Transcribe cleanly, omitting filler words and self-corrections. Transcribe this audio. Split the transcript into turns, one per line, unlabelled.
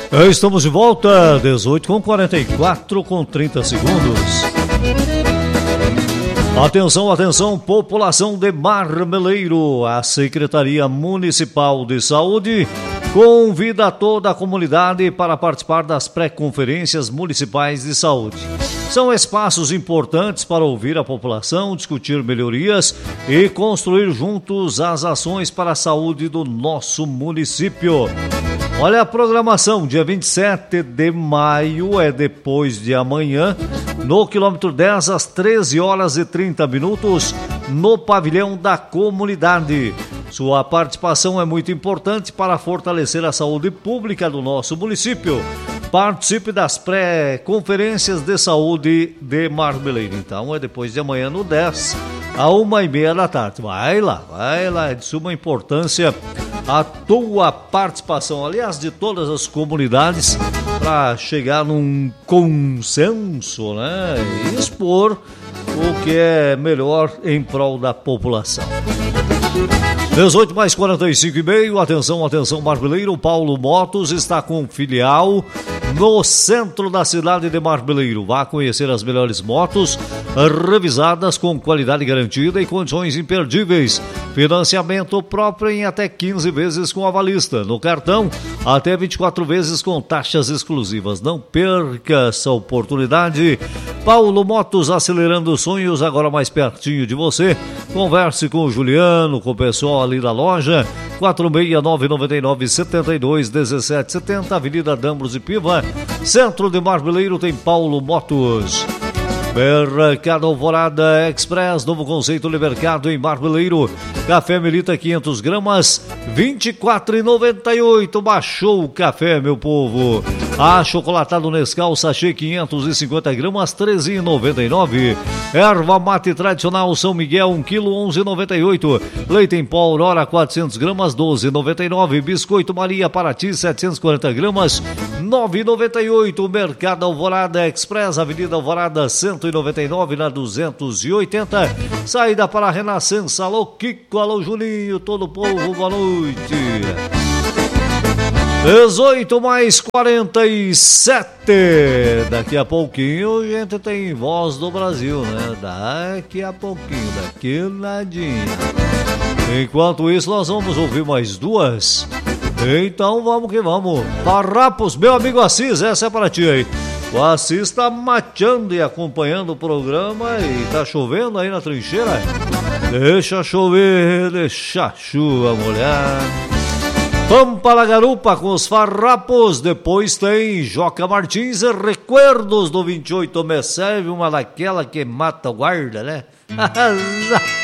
Estamos de volta, 18h44 com 30 segundos. Atenção, atenção, população de Marmeleiro. A Secretaria Municipal de Saúde convida toda a comunidade para participar das pré-conferências municipais de saúde. São espaços importantes para ouvir a população, discutir melhorias e construir juntos as ações para a saúde do nosso município. Olha a programação, dia 27 de maio, é depois de amanhã, no quilômetro 10, às 13h30, no pavilhão da comunidade. Sua participação é muito importante para fortalecer a saúde pública do nosso município. Participe das pré-conferências de saúde de Marmeleiro. Então é depois de amanhã, no 10, à 13h30. Vai lá, é de suma importância a tua participação, aliás, de todas as comunidades, para chegar num consenso, né? E expor o que é melhor em prol da população. 18h45, atenção, Marmeleiro. Paulo Motos está com filial no centro da cidade de Marmeleiro. Vá conhecer as melhores motos, revisadas com qualidade garantida e condições imperdíveis. Financiamento próprio em até 15 vezes com avalista. No cartão, até 24 vezes com taxas exclusivas. Não perca essa oportunidade. Paulo Motos, acelerando sonhos, agora mais pertinho de você. Converse com o Juliano, com o pessoal ali da loja. 46999721770, Avenida Dambros e Piva, centro de Marmeleiro, tem Paulo Motos. Mercado Alvorada Express, novo conceito de mercado em Marmeleiro. Café Melita 500 gramas, R$ 24,98. Baixou o café, meu povo. Achocolatado Nescau, sachê 550 gramas, R$ 13,99. Erva mate tradicional São Miguel, 1 kg, R$ 11,98. Leite em pó Aurora, 400 gramas, R$ 12,99. Biscoito Maria Paraty, 740 gramas, R$ 9,98. Mercado Alvorada Express, Avenida Alvorada 199, na 280. Saída para a Renascença. Alô, Kiko, alô, Juninho, todo o povo, boa noite. 18h47. Daqui a pouquinho a gente tem Voz do Brasil, né? Daqui a pouquinho, daqui nadinha. Enquanto isso, nós vamos ouvir mais duas. Então vamos que vamos. Farrapos, meu amigo Assis, essa é para ti aí. O Assis tá mateando e acompanhando o programa e tá chovendo aí na trincheira. Deixa chover, deixa a chuva molhar. Vamos para a garupa com os farrapos. Depois tem Joca Martins e Recuerdos do 28 me serve, uma daquela que mata o guarda, né?